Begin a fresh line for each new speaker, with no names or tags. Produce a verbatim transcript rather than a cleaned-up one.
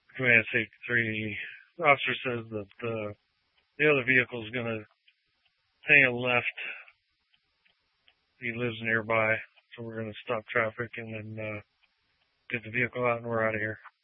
Command Safety three. The officer says that the, the other vehicle is going to hang a left. He lives nearby, so we're going to stop traffic and then uh, get the vehicle out and we're out of here.